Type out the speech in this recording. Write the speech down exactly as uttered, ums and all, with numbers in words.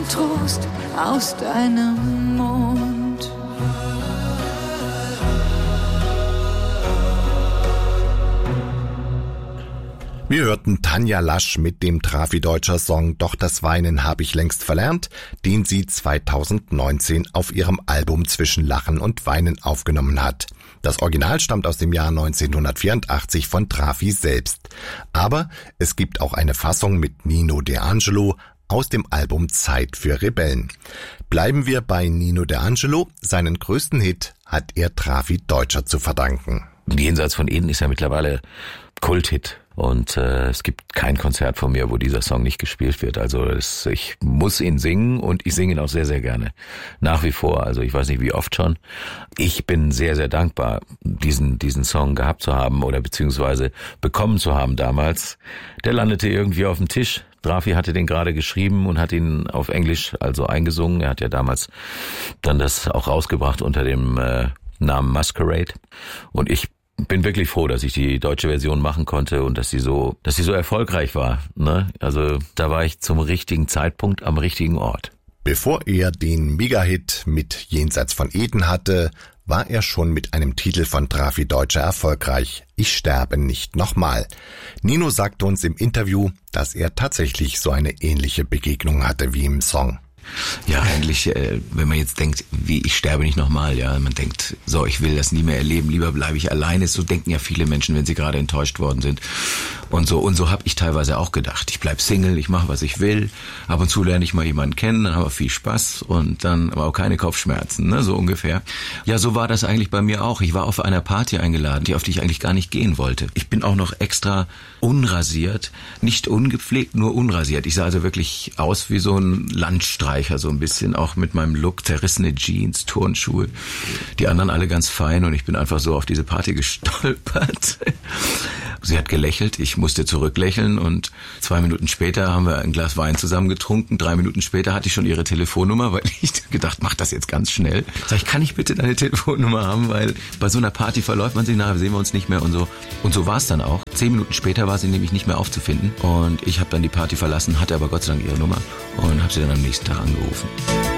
Trost aus deinem Mund. Wir hörten Tanja Lasch mit dem Trafi-Deutscher Song Doch das Weinen hab ich längst verlernt, den sie zweitausendneunzehn auf ihrem Album Zwischen Lachen und Weinen aufgenommen hat. Das Original stammt aus dem Jahr neunzehnhundertvierundachtzig von Trafi selbst. Aber es gibt auch eine Fassung mit Nino D'Angelo aus dem Album Zeit für Rebellen. Bleiben wir bei Nino D'Angelo. Seinen größten Hit hat er Trafi-Deutscher zu verdanken. Jenseits von Eden ist ja mittlerweile Kulthit. Und äh, es gibt kein Konzert von mir, wo dieser Song nicht gespielt wird. Also es, ich muss ihn singen und ich singe ihn auch sehr, sehr gerne. Nach wie vor, also ich weiß nicht wie oft schon. Ich bin sehr, sehr dankbar, diesen diesen Song gehabt zu haben oder beziehungsweise bekommen zu haben damals. Der landete irgendwie auf dem Tisch. Trafi hatte den gerade geschrieben und hat ihn auf Englisch also eingesungen. Er hat ja damals dann das auch rausgebracht unter dem äh, Namen Masquerade. Und ich bin wirklich froh, dass ich die deutsche Version machen konnte und dass sie so, dass sie so erfolgreich war, ne? Also da war ich zum richtigen Zeitpunkt am richtigen Ort. Bevor er den Mega-Hit mit Jenseits von Eden hatte, war er schon mit einem Titel von Trafi-Deutscher erfolgreich. Ich sterbe nicht nochmal. Nino sagte uns im Interview, dass er tatsächlich so eine ähnliche Begegnung hatte wie im Song. Ja, eigentlich, äh, wenn man jetzt denkt, wie ich sterbe nicht nochmal, ja, man denkt, so, ich will das nie mehr erleben, lieber bleibe ich alleine. So denken ja viele Menschen, wenn sie gerade enttäuscht worden sind. Und so und so habe ich teilweise auch gedacht. Ich bleib Single, ich mache, was ich will. Ab und zu lerne ich mal jemanden kennen, dann haben wir viel Spaß und dann aber auch keine Kopfschmerzen, ne, so ungefähr. Ja, so war das eigentlich bei mir auch. Ich war auf einer Party eingeladen, die auf die ich eigentlich gar nicht gehen wollte. Ich bin auch noch extra unrasiert, nicht ungepflegt, nur unrasiert. Ich sah also wirklich aus wie so ein Landstreicher, so ein bisschen, auch mit meinem Look, zerrissene Jeans, Turnschuhe. Die anderen alle ganz fein und ich bin einfach so auf diese Party gestolpert. Sie hat gelächelt, ich musste zurücklächeln und zwei Minuten später haben wir ein Glas Wein zusammen getrunken. Drei Minuten später hatte ich schon ihre Telefonnummer, weil ich gedacht, mach das jetzt ganz schnell. Sag ich, kann ich bitte deine Telefonnummer haben, weil bei so einer Party verläuft man sich, nachher sehen wir uns nicht mehr und so. Und so war es dann auch. Zehn Minuten später war sie nämlich nicht mehr aufzufinden und ich habe dann die Party verlassen, hatte aber Gott sei Dank ihre Nummer und habe sie dann am nächsten Tag angerufen.